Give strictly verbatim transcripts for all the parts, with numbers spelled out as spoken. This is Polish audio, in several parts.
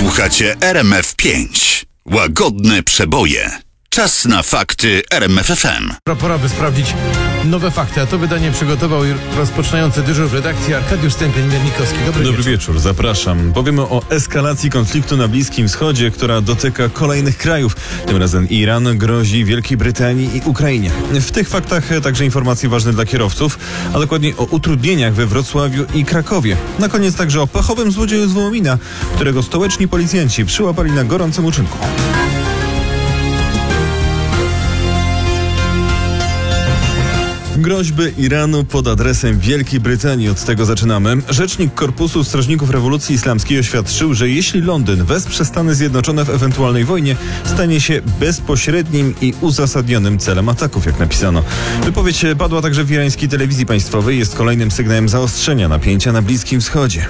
Słuchacie R M F pięć. Łagodne przeboje. Czas na fakty R M F F M. Pora, by sprawdzić nowe fakty, a to wydanie przygotował rozpoczynający dyżur w redakcji Arkadiusz Stępień-Miernikowski. Dobry, Dobry wieczór. wieczór, zapraszam. Powiemy o eskalacji konfliktu na Bliskim Wschodzie, która dotyka kolejnych krajów. Tym razem Iran grozi Wielkiej Brytanii i Ukrainie. W tych faktach także informacje ważne dla kierowców, a dokładniej o utrudnieniach we Wrocławiu i Krakowie. Na koniec także o pechowym złodzieju z Wołomina, którego stołeczni policjanci przyłapali na gorącym uczynku. Groźby Iranu pod adresem Wielkiej Brytanii. Od tego zaczynamy. Rzecznik Korpusu Strażników Rewolucji Islamskiej oświadczył, że jeśli Londyn wesprze Stany Zjednoczone w ewentualnej wojnie, stanie się bezpośrednim i uzasadnionym celem ataków, jak napisano. Wypowiedź padła także w irańskiej telewizji państwowej. Jest kolejnym sygnałem zaostrzenia napięcia na Bliskim Wschodzie.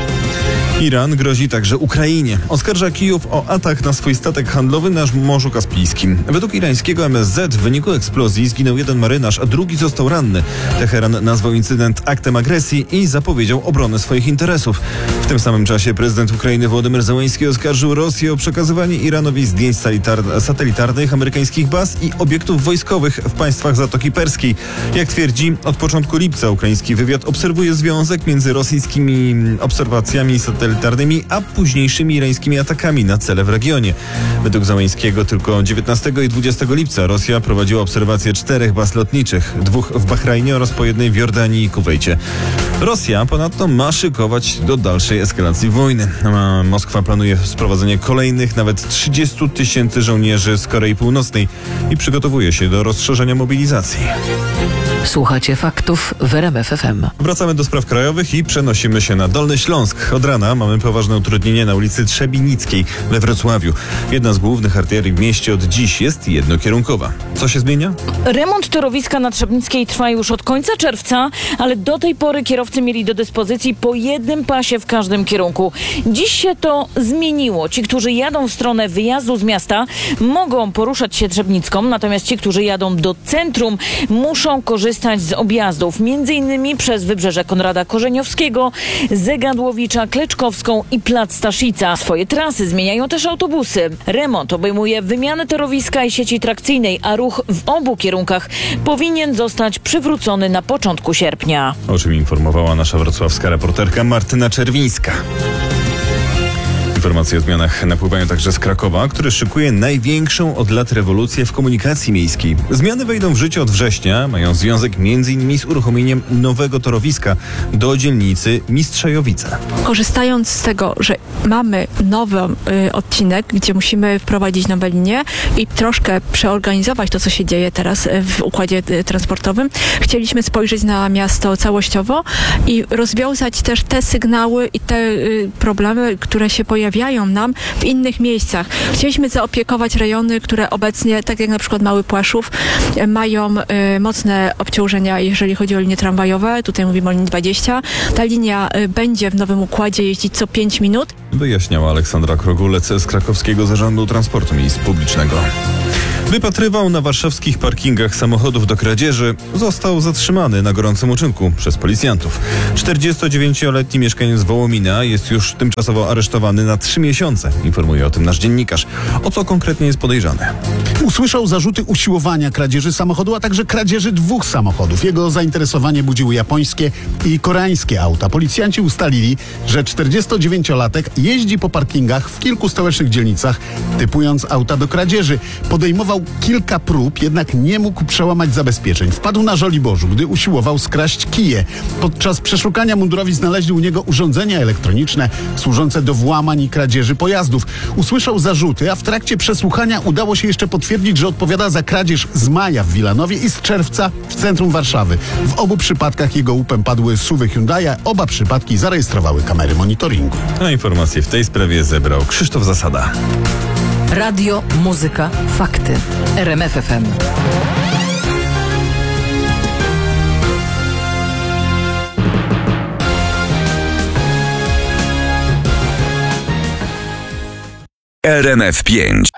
Iran grozi także Ukrainie. Oskarża Kijów o atak na swój statek handlowy na Morzu Kaspijskim. Według irańskiego M S Z w wyniku eksplozji zginął jeden marynarz, a drugi został ranny. Teheran nazwał incydent aktem agresji i zapowiedział obronę swoich interesów. W tym samym czasie prezydent Ukrainy Wołodymyr Zełenski oskarżył Rosję o przekazywanie Iranowi zdjęć satelitarnych amerykańskich baz i obiektów wojskowych w państwach Zatoki Perskiej. Jak twierdzi, od początku lipca ukraiński wywiad obserwuje związek między rosyjskimi obserwacjami satelitarnymi a późniejszymi irańskimi atakami na cele w regionie. Według Zełenskiego tylko dziewiętnastego i dwudziestego lipca Rosja prowadziła obserwację czterech baz lotniczych, dwóch w Bahrajnie oraz po jednej w Jordanii i Kuwejcie. Rosja ponadto ma szykować do dalszej eskalacji wojny. Moskwa planuje sprowadzenie kolejnych nawet trzydziestu tysięcy żołnierzy z Korei Północnej i przygotowuje się do rozszerzenia mobilizacji. Słuchacie faktów w R M F F M. Wracamy do spraw krajowych i przenosimy się na Dolny Śląsk. Od rana mamy poważne utrudnienie na ulicy Trzebinickiej we Wrocławiu. Jedna z głównych arterii w mieście od dziś jest jednokierunkowa. Co się zmienia? Remont torowiska na Trzebnickiej trwa już od końca czerwca, ale do tej pory kierowcy mieli do dyspozycji po jednym pasie w każdym kierunku. Dziś się to zmieniło. Ci, którzy jadą w stronę wyjazdu z miasta, mogą poruszać się Trzebnicką, natomiast ci, którzy jadą do centrum, muszą korzystać z objazdów, między innymi przez Wybrzeże Konrada Korzeniowskiego, Zegadłowicza, Kleczkowską i Plac Staszica. Swoje trasy zmieniają też autobusy. Remont obejmuje wymianę torowiska i sieci trakcyjnej, a ruch w obu kierunkach powinien zostać przywrócony na początku sierpnia. O czym informowała nasza wrocławska reporterka Martyna Czerwińska. Informacje o zmianach napływają także z Krakowa, który szykuje największą od lat rewolucję w komunikacji miejskiej. Zmiany wejdą w życie od września, mają związek między innymi z uruchomieniem nowego torowiska do dzielnicy Mistrzejowice. Korzystając z tego, że mamy nowy y, odcinek, gdzie musimy wprowadzić nowe linie i troszkę przeorganizować to, co się dzieje teraz w układzie y, transportowym, chcieliśmy spojrzeć na miasto całościowo i rozwiązać też te sygnały i te y, problemy, które się pojawiają nam w innych miejscach. Chcieliśmy zaopiekować rejony, które obecnie, tak jak na przykład Mały Płaszów, mają y, mocne obciążenia, jeżeli chodzi o linie tramwajowe. Tutaj mówimy o linii dwadzieścia. Ta linia y, będzie w nowym układzie jeździć co pięć minut. Wyjaśniała Aleksandra Krogulec z Krakowskiego Zarządu Transportu Miejsc Publicznego. Wypatrywał na warszawskich parkingach samochodów do kradzieży. Został zatrzymany na gorącym uczynku przez policjantów. czterdziestodziewięcioletni mieszkaniec Wołomina jest już tymczasowo aresztowany na trzy miesiące. Informuje o tym nasz dziennikarz. O co konkretnie jest podejrzany? Usłyszał zarzuty usiłowania kradzieży samochodu, a także kradzieży dwóch samochodów. Jego zainteresowanie budziły japońskie i koreańskie auta. Policjanci ustalili, że czterdziestodziewięciolatek jeździ po parkingach w kilku stołecznych dzielnicach, typując auta do kradzieży. Podejmował kilka prób, jednak nie mógł przełamać zabezpieczeń. Wpadł na Żoliborzu, gdy usiłował skraść kije. Podczas przeszukania mundurowi znaleźli u niego urządzenia elektroniczne służące do włamań i kradzieży pojazdów. Usłyszał zarzuty, a w trakcie przesłuchania udało się jeszcze potwierdzić, że odpowiada za kradzież z maja w Wilanowie i z czerwca w centrum Warszawy. W obu przypadkach jego łupem padły suwy Hyundai'a. Oba przypadki zarejestrowały kamery monitoringu. A informacje w tej sprawie zebrał Krzysztof Zasada. Radio, muzyka, fakty. R M F F M. R M F pięć.